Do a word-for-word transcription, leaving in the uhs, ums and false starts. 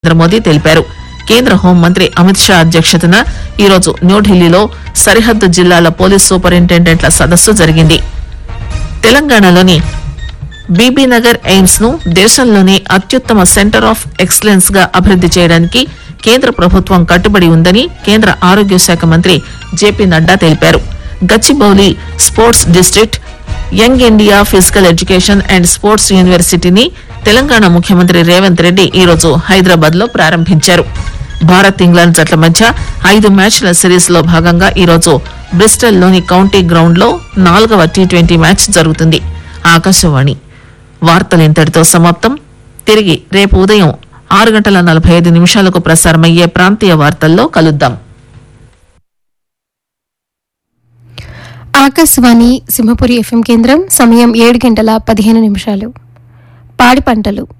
నరేంద్ర మోదీ తెలిపారు. కేంద్ర హోంమంత్రి అమిత్ షా అధ్యక్షతన ఈరోజు న్యూఢిల్లీలో సరిహద్దు జిల్లాల పోలీస్ సూపరింటెండెంట్ల సదస్సు జరిగింది. తెలంగాణలోని బీబీనగర్ ఎయిమ్స్ ను దేశంలోనే అత్యుత్తమ సెంటర్ ఆఫ్ ఎక్సలెన్స్ గా అభివృద్ది చేయడానికి కేంద్ర ప్రభుత్వం కట్టుబడి ఉందని కేంద్ర ఆరోగ్య శాఖ మంత్రి జేపీ నడ్డా తెలిపారు. Gachibowli sports district young India physical education and sports యూనివర్సిటీని తెలంగాణ ముఖ్యమంత్రి రేవంత్ రెడ్డి ఈరోజు హైదరాబాద్ లో ప్రారంభించారు. భారత్ ఇంగ్లాండ్ జట్ల మధ్య ఐదు మ్యాచ్ల సిరీస్ లో భాగంగా ఈరోజు బ్రిస్టల్ లోని కౌంటీ గ్రౌండ్ లో నాలుగవ టీ ట్వంటీ మ్యాచ్ జరుగుతుంది. ఆకాశవాణి వార్తలు ఇంతటితో సమాప్తం. తిరిగి రేపు ఉదయం ఆరు గంటల నలభై ఐదు నిమిషాలకు ప్రసారమయ్యే ప్రాంతీయ వార్తల్లో కలుద్దాం. ఆకాశవాణి సింహపురి ఎఫ్ఎం కేంద్రం. సమయం ఏడు గంటల పదిహేను నిమిషాలు. పాడి పంటలు